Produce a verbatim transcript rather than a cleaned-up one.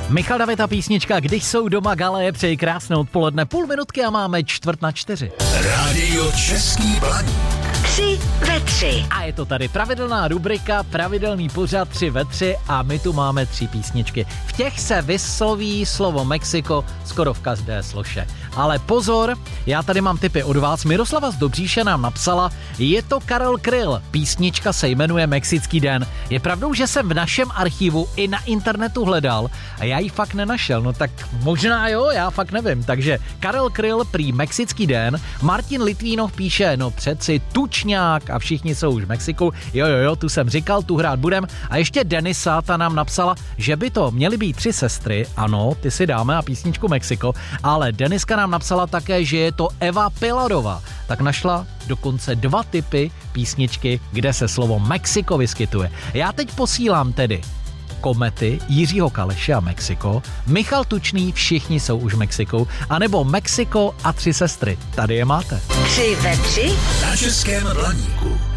Michal David a písnička Když jsou doma galeje, přeji krásné odpoledne, půl minutky a máme čtvrt na čtyři. Rádio Český Blaník. Tři ve tři. A je to tady pravidelná rubrika, pravidelný pořad tři ve tři a my tu máme tři písničky. V těch se vysloví slovo Mexiko skoro v každé sloše. Ale pozor, já tady mám tipy od vás. Miroslava z Dobříše nám napsala, je to Karel Kryl, písnička se jmenuje Mexický den. Je pravdou, že jsem v našem archivu i na internetu hledal a já ji fakt nenašel, no tak možná jo, já fakt nevím. Takže Karel Kryl prý Mexický den, Martin Litvínov píše, no přeci tučňák a všichni jsou už v Mexiku, jo jo jo, tu jsem říkal, tu hrát budem. A ještě Denisa, ta nám napsala, že by to měly být tři sestry, ano, ty si dáme a písničku Mexiko, ale Deniska nám napsala také, že je to Eva Pilarová, tak našla dokonce dva typy písničky, kde se slovo Mexiko vyskytuje. Já teď posílám tedy Komety, Jiřího Kaleše a Mexiko, Michal Tučný, všichni jsou už v Mexiku, anebo Mexiko a tři sestry. Tady je máte. Tři ve tři Na Českém Blaníku.